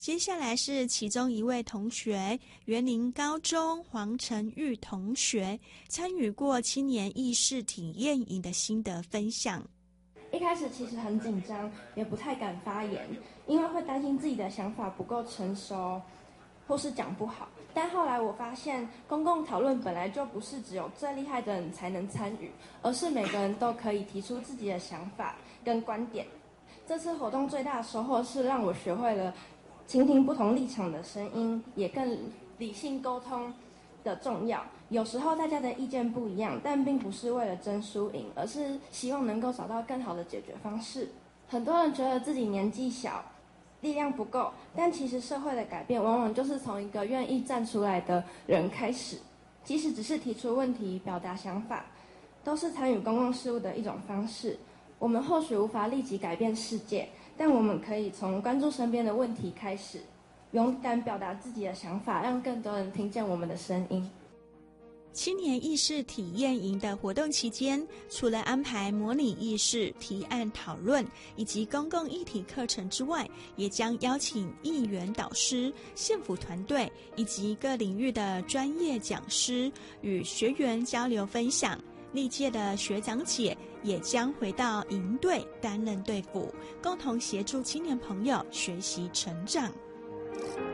接下来是其中一位同学，园林高中黄晨玉同学，参与过青年意识体验营的心得分享。 一开始其实很紧张，也不太敢发言，因为会担心自己的想法不够成熟，或是讲不好。但后来我发现，公共讨论本来就不是只有最厉害的人才能参与，而是每个人都可以提出自己的想法跟观点。这次活动最大的收获是让我学会了倾听不同立场的声音，也更理性沟通的重要。有时候大家的意见不一样，但并不是为了争输赢，而是希望能够找到更好的解决方式。很多人觉得自己年纪小，力量不够，但其实社会的改变往往就是从一个愿意站出来的人开始。即使只是提出问题、表达想法，都是参与公共事务的一种方式。我们或许无法立即改变世界，但我们可以从关注身边的问题开始，勇敢表达自己的想法，让更多人听见我们的声音。 青年意识体验营的活动期间，除了安排模拟议事、提案讨论以及公共议题课程之外，也将邀请议员导师、县府团队以及各领域的专业讲师与学员交流分享。历届的学长姐也将回到营队担任队辅，共同协助青年朋友学习成长。